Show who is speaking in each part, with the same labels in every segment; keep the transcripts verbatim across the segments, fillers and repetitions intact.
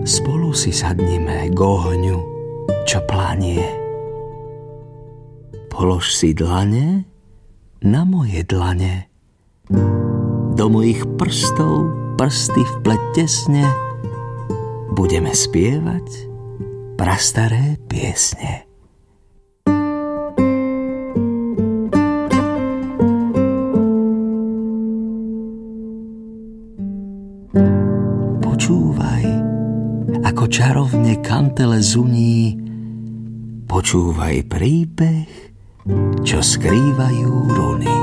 Speaker 1: Spolu si sadnime k ohňu, čo planie. Polož si dlane na moje dlane. Do mojich prstov prsty vpleť tesne. Budeme spievať prastaré piesne. Počúvaj, ako čarovne kantele zuní. Počúvaj príbeh, čo skrývajú runy.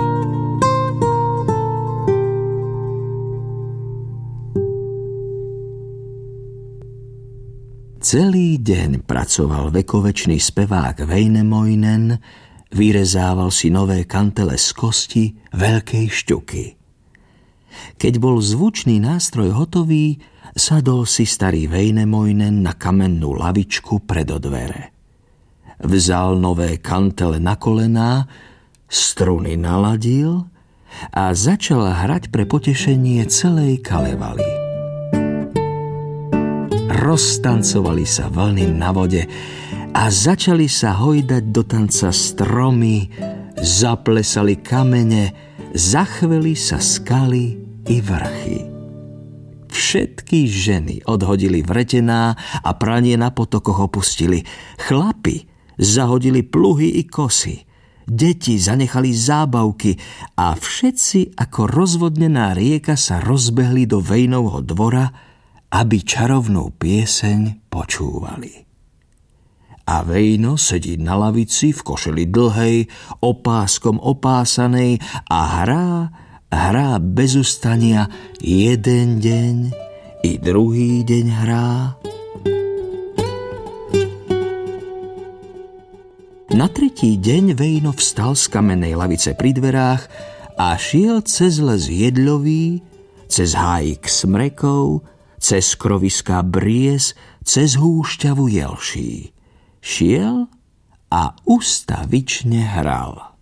Speaker 1: Celý deň pracoval vekovečný spevák Väinämöinen, vyrezával si nové kantele z kosti veľkej šťuky. Keď bol zvučný nástroj hotový, sadol si starý Väinämöinen na kamennú lavičku pred dvere. Vzal nové kantele na kolená, struny naladil a začal hrať pre potešenie celej Kalevaly. Roztancovali sa vlny na vode a začali sa hojdať do tanca stromy, zaplesali kamene, zachveli sa skaly i vrchy. Všetky ženy odhodili vretená a pranie na potokoch opustili. Chlapi zahodili pluhy i kosy. Deti zanechali zábavky a všetci ako rozvodnená rieka sa rozbehli do Väinovho dvora, aby čarovnú pieseň počúvali. A Väino sedí na lavici v košeli dlhej, opáskom opásanej a hrá, hrá bez ustania jeden deň i druhý deň hrá. Na tretí deň Väino vstal z kamennej lavice pri dverách a šiel cez les jedľový, cez hájik smrekov, cez kroviská bries, cez húšťavu jelší. Šiel a ustavične hral.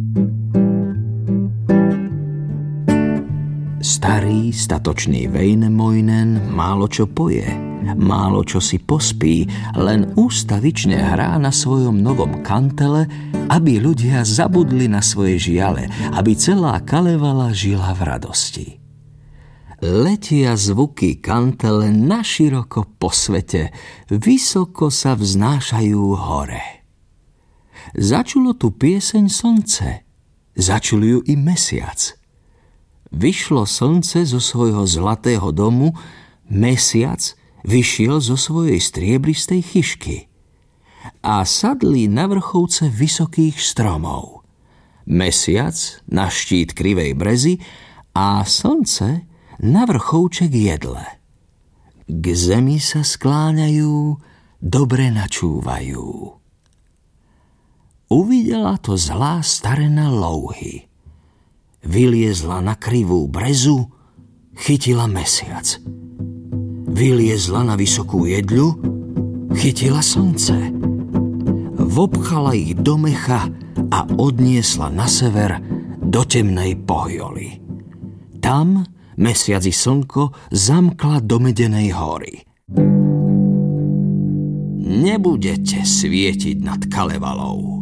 Speaker 1: Starý, statočný Väinämöinen málo čo poje, málo čo si pospí, len ústavične hrá na svojom novom kantele, aby ľudia zabudli na svoje žiale, aby celá Kalevala žila v radosti. Letia zvuky kantele naširoko po svete, vysoko sa vznášajú hore. Začulo tu pieseň slnce, začul ju i mesiac. Vyšlo slnce zo svojho zlatého domu, mesiac vyšiel zo svojej striebristej chyšky a sadli na vrchovce vysokých stromov. Mesiac na štít krivej brezy a slnce na vrchovček jedle. K zemi sa skláňajú, dobre načúvajú. Uvidela to zlá starena louhy. Vyliezla na krivú brezu, chytila mesiac. Vyliezla na vysokú jedľu, chytila slnce. Vopchala ich do mecha a odniesla na sever do temnej Pohjoly. Tam mesiac i slnko zamkla do Medenej hory. Nebudete svietiť nad Kalevalou.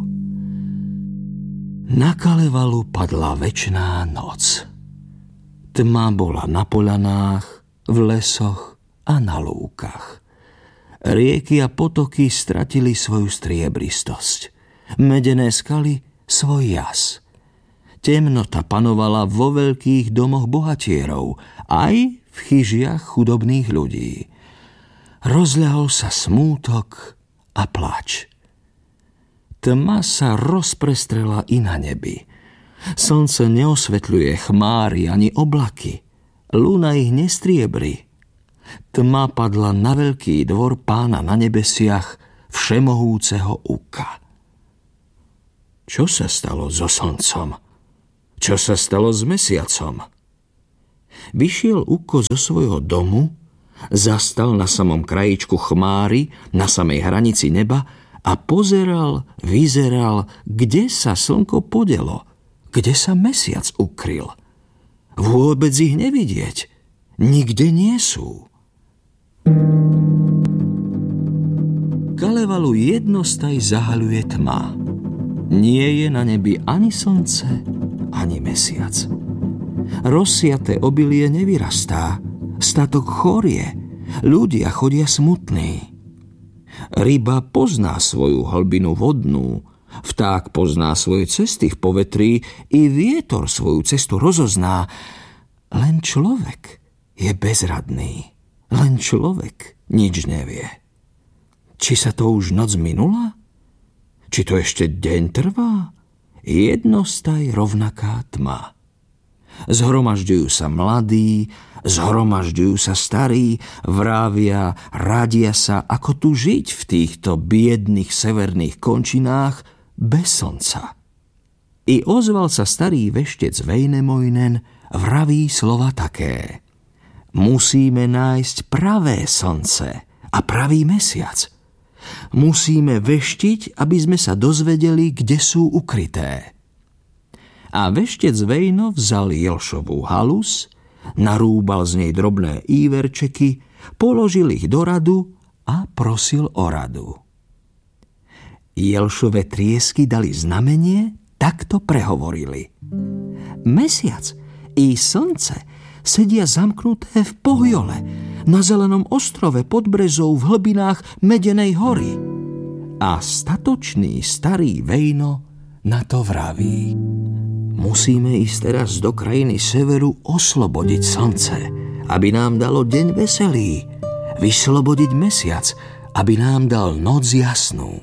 Speaker 1: Na Kalevalu padla večná noc. Tma bola na poľanách, v lesoch a na lúkach. Rieky a potoky stratili svoju striebristosť. Medené skaly svoj jas. Temnota panovala vo veľkých domoch bohatierov, aj v chyžiach chudobných ľudí. Rozľahol sa smútok a plač. Tma sa rozprestrela i na nebi. Slnce neosvetľuje chmáry ani oblaky. Luna ich nestriebri. Tma padla na veľký dvor Pána na nebesiach, všemohúceho Uka. Čo sa stalo so slncom? Čo sa stalo s mesiacom? Vyšiel Uko zo svojho domu, zastal na samom krajičku chmáry, na samej hranici neba a pozeral, vyzeral, kde sa slnko podelo, kde sa mesiac ukryl. Vôbec ich nevidieť, nikde nie sú. Kalevalu jednostaj zahaľuje tma. Nie je na nebi ani slnce, ani mesiac. Rozsiaté obilie nevyrastá, statok chorie, ľudia chodia smutní. Ryba pozná svoju hlbinu vodnú, vták pozná svoje cesty v povetrí, i vietor svoju cestu rozozná. Len človek je bezradný, len človek nič nevie. Či sa to už noc minula? Či to ešte deň trvá? Jednostaj rovnaká tma. Zhromažďujú sa mladí, zhromažďujú sa starí, vrávia, radia sa, ako tu žiť v týchto biedných severných končinách bez slnca. I ozval sa starý veštec Väinämöinen, vraví slova také: musíme nájsť pravé slnce a pravý mesiac. Musíme veštiť, aby sme sa dozvedeli, kde sú ukryté. A veštec Väinö vzal jelšovú halus, narúbal z nej drobné íverčeky, položil ich do radu a prosil o radu. Jelšove triesky dali znamenie, takto prehovorili: mesiac i slnce sedia zamknuté v Pohjole, na zelenom ostrove pod brezou v hlbinách Medenej hory. A statočný starý Väinö na to vraví: musíme ísť teraz do krajiny severu oslobodiť slnce, aby nám dalo deň veselý, vyslobodiť mesiac, aby nám dal noc jasnú.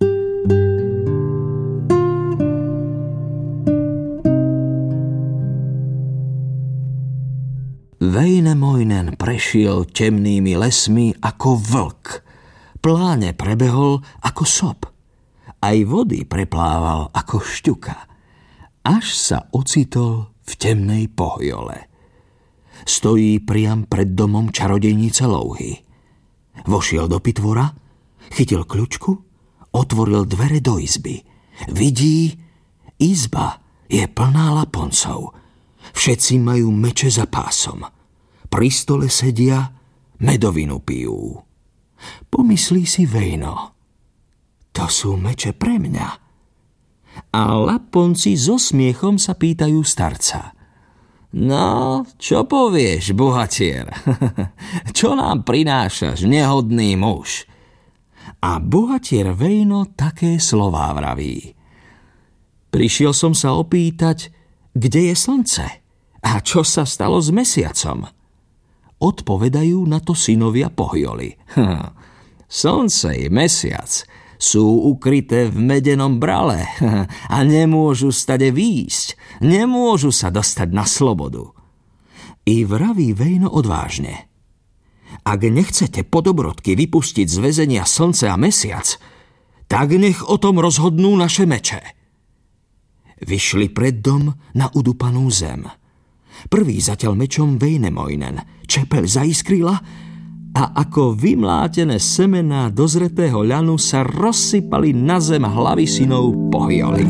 Speaker 1: Väinämöinen prešiel temnými lesmi ako vlk, pláne prebehol ako sop, aj vody preplával ako šťuka, až sa ocitol v temnej Pohjole. Stojí priam pred domom čarodejnice Louhy. Vošiel do pitvora, chytil kľučku, otvoril dvere do izby. Vidí, izba je plná laponcov. Všetci majú meče za pásom. Pri stole sedia, medovinu pijú. Pomyslí si Väinö: to sú meče pre mňa. A laponci so smiechom sa pýtajú starca: no, čo povieš, bohatier? Čo nám prinášaš, nehodný muž? A bohatier Väinö také slová vraví: prišiel som sa opýtať, kde je slnce a čo sa stalo s mesiacom. Odpovedajú na to synovia Pohjoly: hm, slnce i mesiac sú ukryté v medenom brale a nemôžu stade výjsť, nemôžu sa dostať na slobodu. I vraví Väinö odvážne: ak nechcete po dobrodky vypustiť z väzenia slnce a mesiac, tak nech o tom rozhodnú naše meče. Vyšli pred dom na udupanú zem. Prvý zatiaľ mečom Väinämöinen, čepeľ zaiskrila a ako vymlátené semená dozretého ľanu sa rozsypali na zem hlavy synov Pohjoly.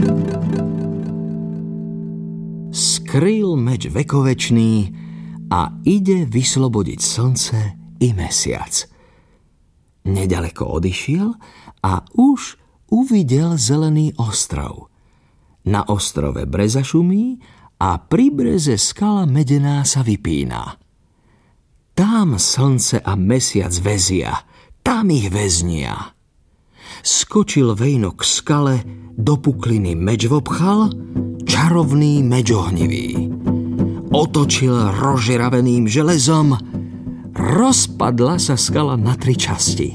Speaker 1: Skryl meč vekovečný a ide vyslobodiť slnce i mesiac. Nedaleko odišiel a už uvidel zelený ostrov. Na ostrove breza šumí a pri breze skala medená sa vypína. Tam slnce a mesiac väzia, tam ich väznia. Skočil Väinö k skale, do pukliny meč vopchal, čarovný meč ohnivý. Otočil rozžeraveným železom, rozpadla sa skala na tri časti.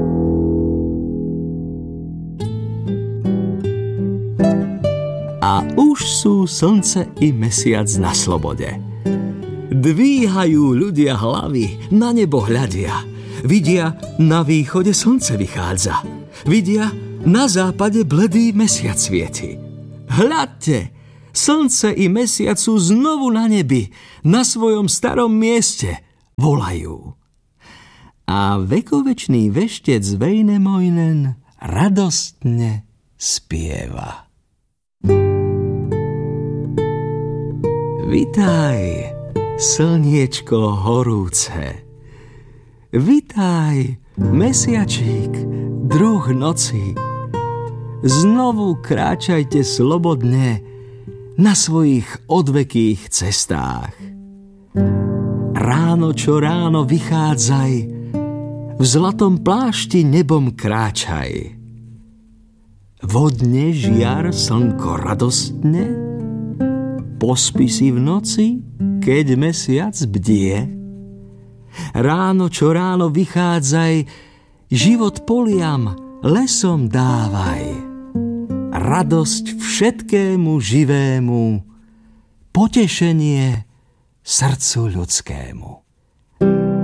Speaker 1: A už sú slnce i mesiac na slobode. Dvíhajú ľudia hlavy, na nebo hľadia. Vidia, na východe slnce vychádza. Vidia, na západe bledý mesiac svieti. Hľadte, slnce i mesiac sú znovu na nebi, na svojom starom mieste, volajú. A vekovečný veštec Väinämöinen radostne spieva. Vitaj, slniečko horúce. Vitaj, Mesiačík, druh noci, znovu kráčajte slobodne na svojich odvekých cestách. Ráno čo ráno vychádzaj, v zlatom plášti nebom kráčaj. Vodne žiar slnko radostne, pospí si v noci, keď mesiac bdie. Ráno čo ráno vychádzaj, život poliam, lesom dávaj. Radosť všetkému živému, potešenie srdcu ľudskému.